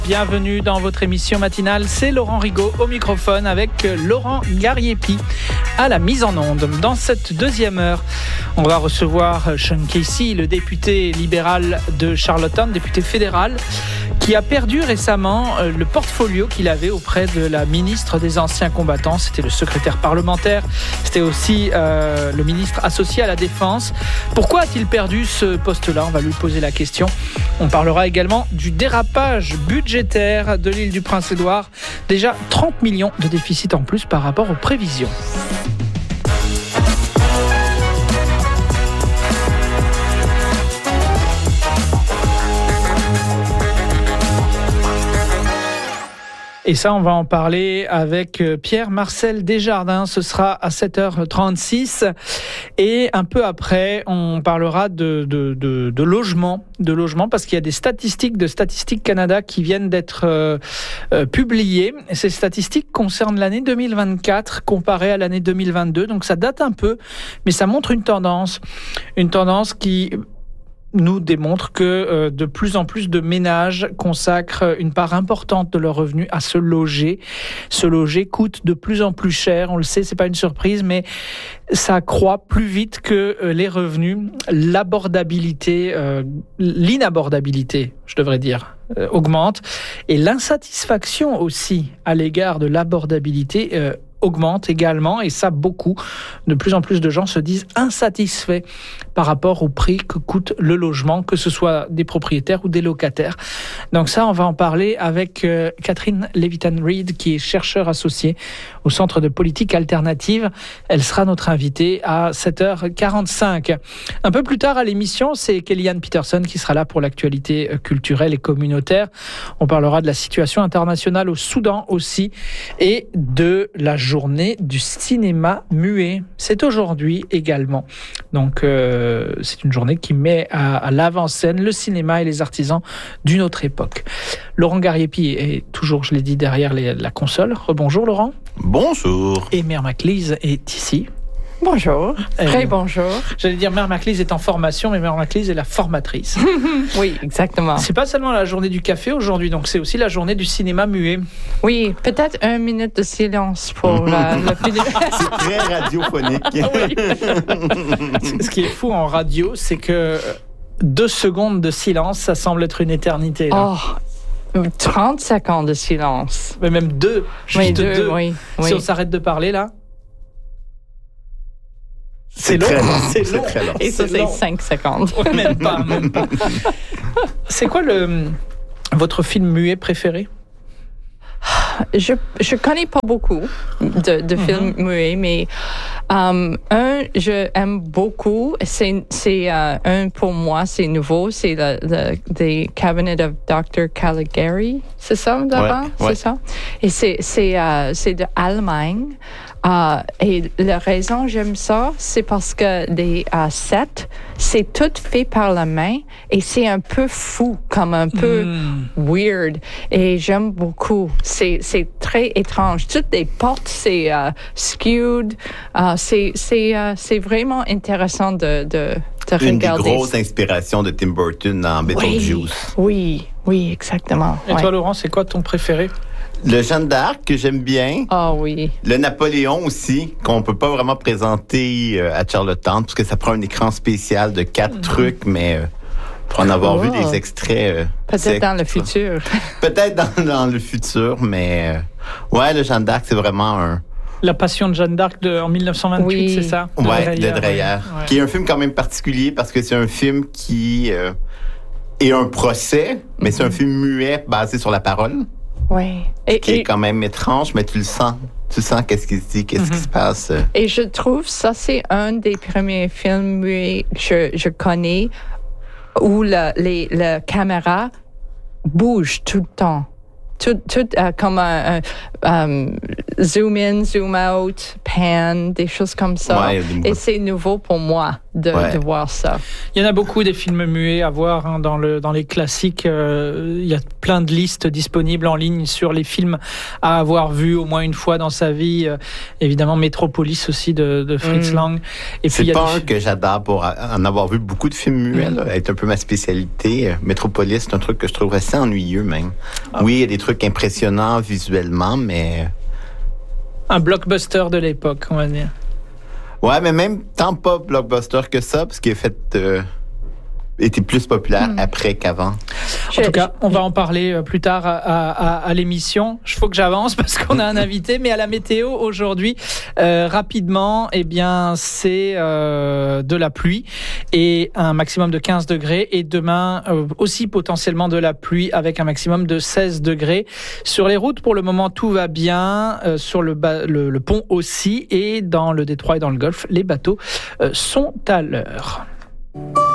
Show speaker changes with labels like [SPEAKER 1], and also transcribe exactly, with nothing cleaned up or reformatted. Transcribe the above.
[SPEAKER 1] Bienvenue dans votre émission matinale, c'est Laurent Rigaud au microphone avec Laurent Gariepi à la mise en onde. Dans cette deuxième heure, on va recevoir Sean Casey, le député libéral de Charlottetown, député fédéral, qui a perdu récemment le portfolio qu'il avait auprès de la ministre des Anciens Combattants. C'était le secrétaire parlementaire, c'était aussi euh, le ministre associé à la Défense. Pourquoi a-t-il perdu ce poste-là ? On va lui poser la question. On parlera également du dérapage budgétaire de l'île du Prince-Édouard. Déjà trente millions de déficit en plus par rapport aux prévisions. Et ça, on va en parler avec Pierre-Marcel Desjardins. Ce sera à sept heures trente-six. Et un peu après, on parlera de, de, de, de logement, de logement, parce qu'il y a des statistiques de Statistique Canada qui viennent d'être euh, euh, publiées. Et ces statistiques concernent l'année deux mille vingt-quatre comparée à l'année deux mille vingt-deux. Donc ça date un peu, mais ça montre une tendance, une tendance qui nous démontre que euh, de plus en plus de ménages consacrent une part importante de leurs revenus à se loger. Se loger coûte de plus en plus cher, on le sait, c'est pas une surprise, mais ça croît plus vite que euh, les revenus. L'abordabilité, euh, l'inabordabilité, je devrais dire, euh, augmente, et l'insatisfaction aussi à l'égard de l'abordabilité euh, augmente également, et ça beaucoup. De plus en plus de gens se disent insatisfaits par rapport au prix que coûte le logement, que ce soit des propriétaires ou des locataires. Donc ça, on va en parler avec euh, Catherine Levitan-Reid, qui est chercheure associée au Centre de politique alternative. Elle sera notre invitée à sept heures quarante-cinq. Un peu plus tard à l'émission, c'est Kellyanne Peterson qui sera là pour l'actualité culturelle et communautaire. On parlera de la situation internationale au Soudan aussi, et de la journée du cinéma muet. C'est aujourd'hui également. Donc, euh, c'est une journée qui met à, à l'avant-scène le cinéma et les artisans d'une autre époque. Laurent Gariepi est toujours, je l'ai dit, derrière les, la console. Rebonjour Laurent.
[SPEAKER 2] Bonjour.
[SPEAKER 1] Et Mère Maclise est ici.
[SPEAKER 3] Bonjour, très euh, bonjour.
[SPEAKER 1] J'allais dire Mère Maclise est en formation, mais Mère Maclise est la formatrice.
[SPEAKER 3] Oui, exactement. C'est
[SPEAKER 1] pas seulement la journée du café aujourd'hui, donc c'est aussi la journée du cinéma muet.
[SPEAKER 3] Oui, peut-être une minute de silence pour euh, le film.
[SPEAKER 2] C'est très radiophonique.
[SPEAKER 1] Oui. Ce qui est fou en radio, c'est que deux secondes de silence, ça semble être une éternité. Là.
[SPEAKER 3] Oh, trente secondes de silence.
[SPEAKER 1] Mais même deux, juste
[SPEAKER 3] oui, deux.
[SPEAKER 1] deux.
[SPEAKER 3] Oui,
[SPEAKER 1] si
[SPEAKER 3] oui.
[SPEAKER 1] on s'arrête de parler là.
[SPEAKER 2] C'est, c'est
[SPEAKER 1] long,
[SPEAKER 2] très long,
[SPEAKER 1] c'est,
[SPEAKER 2] c'est
[SPEAKER 1] long.
[SPEAKER 2] très long.
[SPEAKER 3] Et ça, c'est, c'est cinq secondes.
[SPEAKER 1] Ouais, même pas, même pas. C'est quoi le, votre film muet préféré?
[SPEAKER 3] Je je connais pas beaucoup de, de mm-hmm. films muets, mais um, un je aime beaucoup. C'est c'est uh, un pour moi c'est nouveau. C'est le, le The Cabinet of docteur Caligari. C'est ça d'abord,
[SPEAKER 2] ouais,
[SPEAKER 3] c'est
[SPEAKER 2] ouais.
[SPEAKER 3] ça. Et c'est c'est uh, c'est de Allemagne. Uh, et la raison j'aime ça, c'est parce que les uh, sets, c'est tout fait par la main et c'est un peu fou, comme un peu mm. weird. Et j'aime beaucoup. C'est c'est très étrange. Toutes les portes, c'est uh, skewed. Uh, c'est c'est uh, c'est vraiment intéressant de de de
[SPEAKER 2] Une
[SPEAKER 3] regarder.
[SPEAKER 2] des grosses inspirations de Tim Burton dans Beetlejuice.
[SPEAKER 3] Oui, oui, oui, exactement.
[SPEAKER 1] Et
[SPEAKER 3] ouais.
[SPEAKER 1] toi, Laurent, c'est quoi ton préféré?
[SPEAKER 2] Le Jeanne d'Arc, que j'aime bien.
[SPEAKER 3] Ah oh, oui.
[SPEAKER 2] Le Napoléon aussi, qu'on peut pas vraiment présenter à Charlottetown, parce que ça prend un écran spécial de quatre mmh. trucs, mais euh, pour en avoir oh. vu des extraits... Euh,
[SPEAKER 3] Peut-être dans le futur.
[SPEAKER 2] Peut-être dans, dans le futur, mais... Euh, ouais, le Jeanne d'Arc, c'est vraiment un...
[SPEAKER 1] La Passion de Jeanne d'Arc de, en dix-neuf cent vingt-huit, oui. c'est ça?
[SPEAKER 2] De ouais, Dreyer, de Dreyer. Ouais. Qui est un film quand même particulier, parce que c'est un film qui euh, est un procès, mais mmh. c'est un film muet basé sur la parole.
[SPEAKER 3] Oui.
[SPEAKER 2] Et, qui et, est quand même étrange, mais tu le sens. Tu sens qu'est-ce qui se dit, qu'est-ce mm-hmm. qui se passe.
[SPEAKER 3] Et je trouve ça, c'est un des premiers films que je, je connais où la, les, la caméra bouge tout le temps. tout, tout euh, comme un, un um, zoom in, zoom out, pan, des choses comme ça.
[SPEAKER 2] Ouais,
[SPEAKER 3] et c'est nouveau pour moi de,
[SPEAKER 2] ouais.
[SPEAKER 3] de voir ça.
[SPEAKER 1] Il y en a beaucoup des films muets à voir hein, dans, le, dans les classiques. Euh, il y a plein de listes disponibles en ligne sur les films à avoir vus au moins une fois dans sa vie. Euh, évidemment, Metropolis aussi de, de Fritz
[SPEAKER 3] mm.
[SPEAKER 1] Lang. Et
[SPEAKER 2] c'est
[SPEAKER 1] puis, il y a
[SPEAKER 2] pas
[SPEAKER 1] des...
[SPEAKER 2] un que j'adore pour en avoir vu beaucoup de films muets, là, être un peu ma spécialité. Metropolis, c'est un truc que je trouve assez ennuyeux même. Ah. Oui, il y a des trucs impressionnants visuellement, mais...
[SPEAKER 1] Un blockbuster de l'époque, on va dire.
[SPEAKER 2] Ouais, mais même tant pas blockbuster que ça, parce qu'il a fait... Euh, était plus populaire mmh. après qu'avant.
[SPEAKER 1] En tout cas, on va en parler plus tard à, à, à l'émission. Il faut que j'avance parce qu'on a un invité, mais à la météo aujourd'hui, euh, rapidement, eh bien, c'est euh, de la pluie et un maximum de quinze degrés. Et demain, euh, aussi potentiellement de la pluie avec un maximum de seize degrés. Sur les routes, pour le moment, tout va bien. Euh, sur le, ba- le, le pont aussi. Et dans le détroit et dans le golfe, les bateaux euh, sont à l'heure.